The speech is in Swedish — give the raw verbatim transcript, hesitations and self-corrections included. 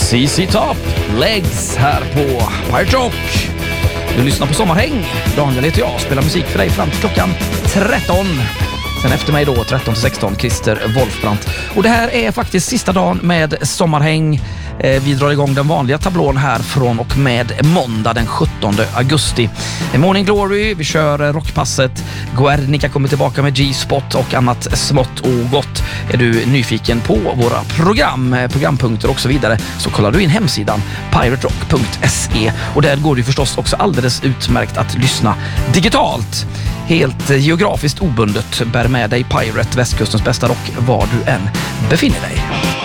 C C Top, Legs här på Pirate Rock. Du lyssnar på Sommarhäng. Daniel heter jag, spelar musik för dig fram till klockan tretton. Sen efter mig då tretton till sexton Christer Wolfbrandt. Och det här är faktiskt sista dagen med Sommarhäng. Vi drar igång den vanliga tablån här från och med måndag den sjuttonde augusti. Morning Glory, vi kör rockpasset. Guernica kommer tillbaka med G-spot och annat smått och gott. Är du nyfiken på våra program, programpunkter och så vidare, så kollar du in hemsidan pirate rock punkt se. Och där går det förstås också alldeles utmärkt att lyssna digitalt. Helt geografiskt obundet, bär med dig Pirate, västkustens bästa rock, var du än befinner dig.